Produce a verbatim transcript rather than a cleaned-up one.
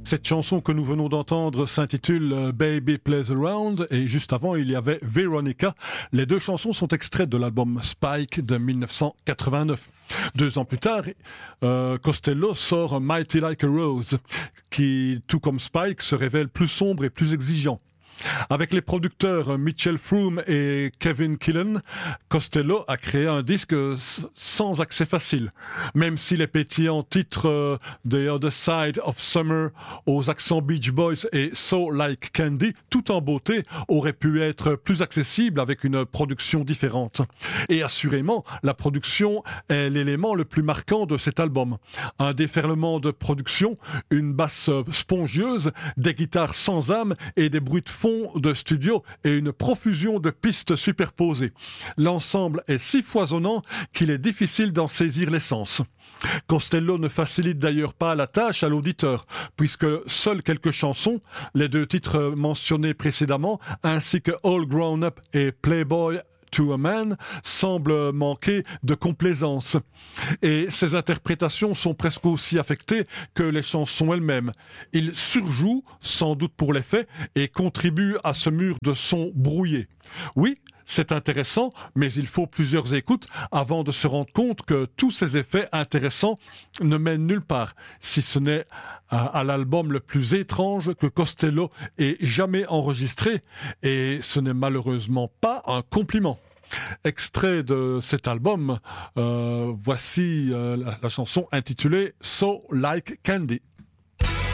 Cette chanson que nous venons d'entendre s'intitule euh, Baby Plays Around et juste avant il y avait Veronica. Les deux chansons sont extraites de l'album Spike de mille neuf cent quatre-vingt-neuf. Deux ans plus tard, euh, Costello sort Mighty Like a Rose qui, tout comme Spike, se révèle plus sombre et plus exigeant. Avec les producteurs Mitchell Froom et Kevin Killen, Costello a créé un disque sans accès facile. Même si les pétillants titres euh, The Other Side of Summer aux accents Beach Boys et So Like Candy, tout en beauté, auraient pu être plus accessibles avec une production différente. Et assurément, la production est l'élément le plus marquant de cet album. Un déferlement de production, une basse spongieuse, des guitares sans âme et des bruits de fond de studio et une profusion de pistes superposées. L'ensemble est si foisonnant qu'il est difficile d'en saisir l'essence. Costello ne facilite d'ailleurs pas la tâche à l'auditeur, puisque seules quelques chansons, les deux titres mentionnés précédemment, ainsi que All Grown Up et Playboy to a Man, semblent manquer de complaisance. Et ces interprétations sont presque aussi affectées que les chansons elles-mêmes. Il surjoue, sans doute pour l'effet, et contribue à ce mur de son brouillé. Oui, c'est intéressant, mais il faut plusieurs écoutes avant de se rendre compte que tous ces effets intéressants ne mènent nulle part, si ce n'est à, à l'album le plus étrange que Costello ait jamais enregistré, et ce n'est malheureusement pas un compliment. Extrait de cet album, euh, voici euh, la, la chanson intitulée So Like Candy.